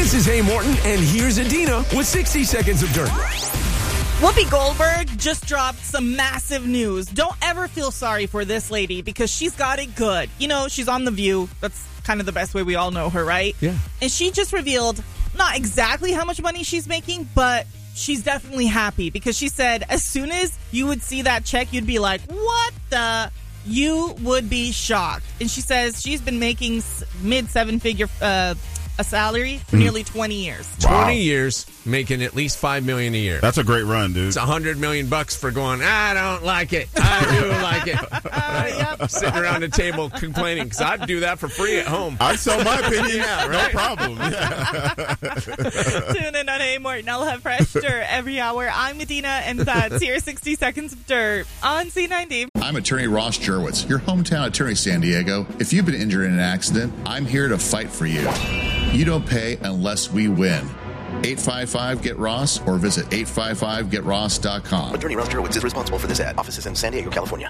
This is Hey Morton, and here's Adina with 60 Seconds of Dirt. Whoopi Goldberg just dropped some massive news. Don't ever feel sorry for this lady because she's got it good. You know, she's on The View. That's kind of the best way we all know her, right? Yeah. And she just revealed not exactly how much money she's making, but she's definitely happy because she said as soon as you would see that check, you'd be like, what the? You would be shocked. And she says she's been making mid-seven-figure a salary for nearly 20 years. Wow. 20 years, making at least $5 million a year. That's a great run, dude. It's $100 million for going, I don't like it. I do like it. Yep. Sitting around the table complaining, because I'd do that for free at home. I'd sell my opinion. Yeah, right? No problem. Yeah. Tune in on Hey Morton. I'll have fresh dirt every hour. I'm Medina, and that's here 60 Seconds of Dirt on C90. I'm attorney Ross Jurwitz, your hometown attorney, San Diego. If you've been injured in an accident, I'm here to fight for you. You don't pay unless we win. 855-GET-ROSS or visit 855getross.com. Attorney Ross Jurwitz is responsible for this ad. Offices in San Diego, California.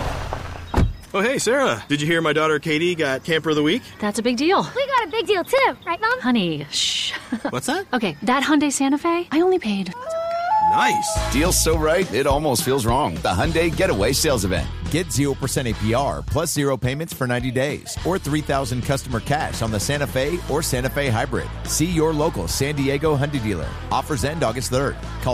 Oh, hey, Sarah. Did you hear my daughter Katie got Camper of the Week? That's a big deal. We got a big deal, too. Right, Mom? Honey, shh. What's that? Okay, that Hyundai Santa Fe, I only paid... Nice. Deal's so right, it almost feels wrong. The Hyundai Getaway Sales Event. Get 0% APR plus 0 payments for 90 days or $3,000 customer cash on the Santa Fe or Santa Fe Hybrid. See your local San Diego Hyundai dealer. Offers end August 3rd. Call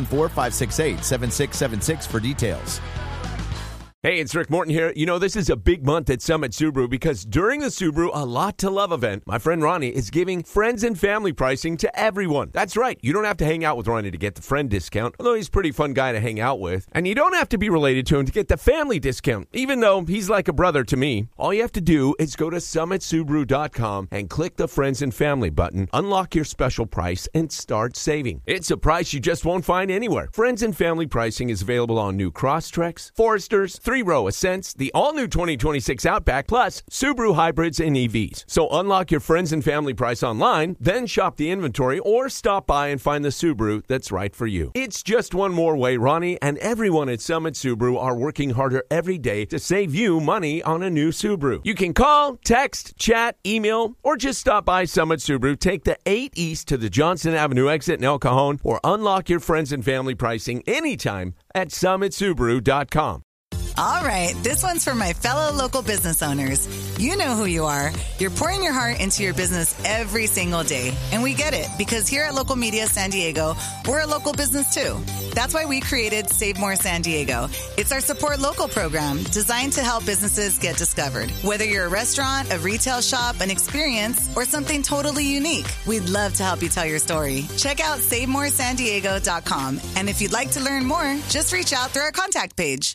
714-568-7676 for details. Hey, it's Rick Morton here. You know, this is a big month at Summit Subaru because during the Subaru A Lot to Love event, my friend Ronnie is giving friends and family pricing to everyone. That's right. You don't have to hang out with Ronnie to get the friend discount, although he's a pretty fun guy to hang out with. And you don't have to be related to him to get the family discount, even though he's like a brother to me. All you have to do is go to summitsubaru.com and click the Friends and Family button, unlock your special price, and start saving. It's a price you just won't find anywhere. Friends and Family pricing is available on new Crosstreks, Foresters, three-row Ascents, the all-new 2026 Outback, plus Subaru hybrids and EVs. So unlock your friends and family price online, then shop the inventory, or stop by and find the Subaru that's right for you. It's just one more way Ronnie and everyone at Summit Subaru are working harder every day to save you money on a new Subaru. You can call, text, chat, email, or just stop by Summit Subaru. Take the 8 East to the Johnson Avenue exit in El Cajon, or unlock your friends and family pricing anytime at summitsubaru.com. All right, this one's for my fellow local business owners. You know who you are. You're pouring your heart into your business every single day. And we get it, because here at Local Media San Diego, we're a local business too. That's why we created Save More San Diego. It's our support local program designed to help businesses get discovered. Whether you're a restaurant, a retail shop, an experience, or something totally unique, we'd love to help you tell your story. Check out SaveMoreSanDiego.com. And if you'd like to learn more, just reach out through our contact page.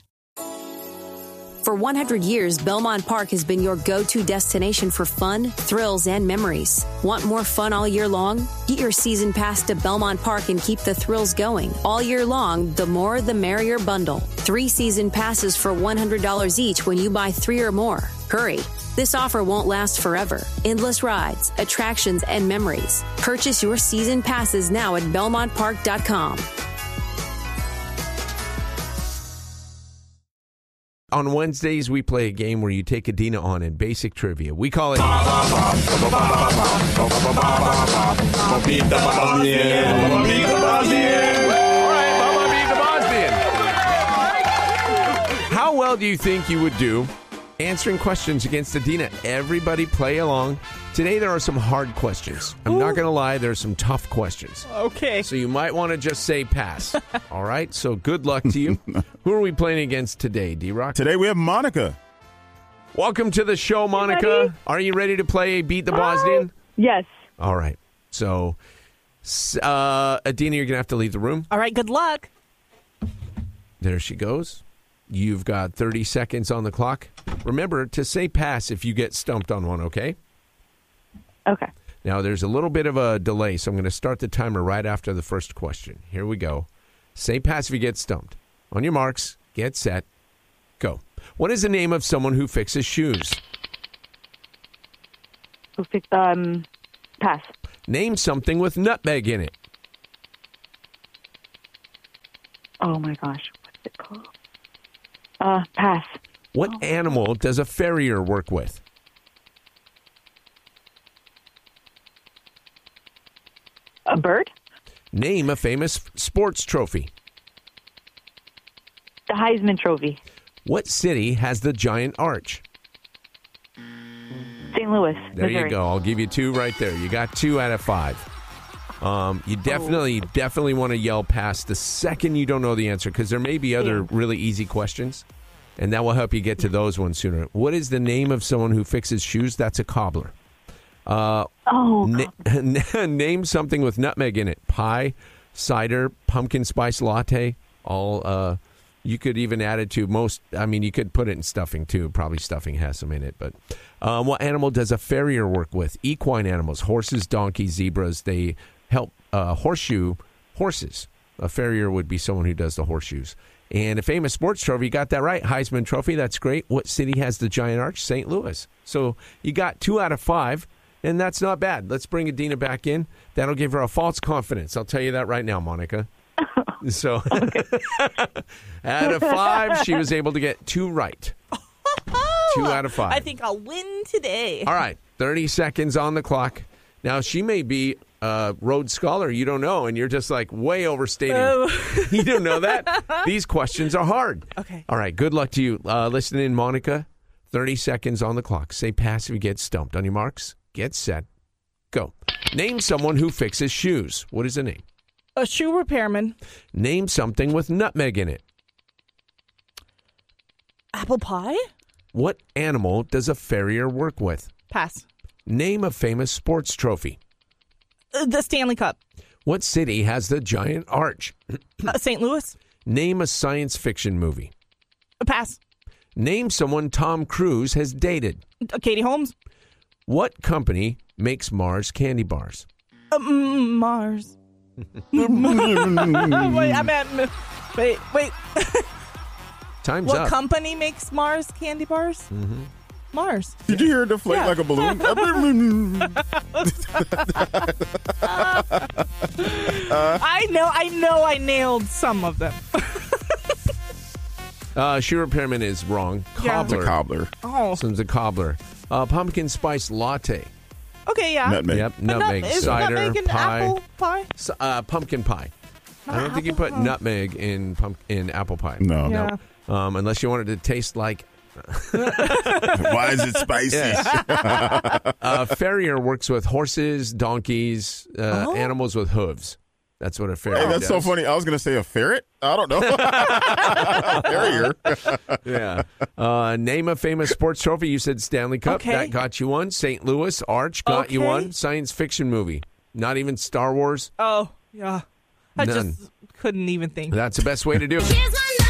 For 100 years, Belmont Park has been your go-to destination for fun, thrills, and memories. Want more fun all year long? Get your season pass to Belmont Park and keep the thrills going. All year long, the more the merrier bundle. 3 season passes for $100 each when you buy 3 or more. Hurry. This offer won't last forever. Endless rides, attractions, and memories. Purchase your season passes now at BelmontPark.com. On Wednesdays, we play a game where you take Adina on in basic trivia. We call it... Beat the Bosnian. Beat the Bosnian. All right, Bubba, beat the Bosnian. How well do you think you would do answering questions against Adina? Everybody play along. Today, there are some hard questions. I'm not going to lie, there are some tough questions. Okay. So you might want to just say pass. All right? So good luck to you. Who are we playing against today, D-Rock? Today we have Monica. Welcome to the show, Monica. Are you ready to play Beat the Bosnian? Yes. All right. So, Adina, you're going to have to leave the room. All right, good luck. There she goes. You've got 30 seconds on the clock. Remember to say pass if you get stumped on one, okay? Okay. Now, there's a little bit of a delay, so I'm going to start the timer right after the first question. Here we go. Say pass if you get stumped. On your marks, get set, go. What is the name of someone who fixes shoes? Pass. Name something with nutmeg in it. Oh, my gosh. What's it called? Pass. What animal does a farrier work with? A bird? Name a famous sports trophy. The Heisman Trophy. What city has the giant arch? St. Louis, There Missouri. you go. I'll give you 2 right there. You got 2 out of 5. You definitely want to yell past the second you don't know the answer, because there may be other really easy questions, and that will help you get to those ones sooner. What is the name of someone who fixes shoes? That's a cobbler. Name something with nutmeg in it. Pie, cider, pumpkin spice latte. All you could even add it to most. I mean, you could put it in stuffing too. Probably stuffing has some in it. But what animal does a farrier work with? Equine animals: horses, donkeys, zebras. They help horseshoe horses. A farrier would be someone who does the horseshoes. And a famous sports trophy, you got that right. Heisman Trophy, that's great. What city has the giant arch? St. Louis. So you got 2 out of 5. And that's not bad. Let's bring Adina back in. That'll give her a false confidence. I'll tell you that right now, Monica. So out of 5, she was able to get 2 right. 2 out of 5. I think I'll win today. All right, 30 seconds on the clock. Now, she may be a Rhodes Scholar. You don't know, and you're just like way overstating. You don't know that? These questions are hard. Okay. All right, good luck to you. Listen in, Monica. 30 seconds on the clock. Say pass if you get stumped. On your marks. Get set. Go. Name someone who fixes shoes. What is the name? A shoe repairman. Name something with nutmeg in it. Apple pie? What animal does a farrier work with? Pass. Name a famous sports trophy. The Stanley Cup. What city has the giant arch? St. Louis. Name a science fiction movie. Pass. Name someone Tom Cruise has dated. Katie Holmes. What company makes Mars candy bars? Mars. Wait, I meant, wait. Time's What up. company makes Mars candy bars? Mm-hmm. Mars. Did you hear it deflate like a balloon? I know I nailed some of them. Shoe repairman is wrong. Cobbler. It's a cobbler. Oh. So it's a cobbler. Pumpkin spice latte. Okay, yeah. Nutmeg. Yep, But nutmeg, is cider, nutmeg in pie. apple pie? Pumpkin pie. I don't think you put nutmeg in apple pie. No. Yeah. Unless you wanted it to taste like. Why is it spicy? Farrier works with horses, donkeys, animals with hooves. That's what a farrier Hey, that's does. so funny. I was going to say a ferret. I don't know. Farrier. Yeah. Name a famous sports trophy. You said Stanley Cup. Okay. That got you one. St. Louis Arch got you Okay. one. Science fiction movie. Not even Star Wars. Oh, yeah. I None. just couldn't even think. That's the best way to do it. Here's my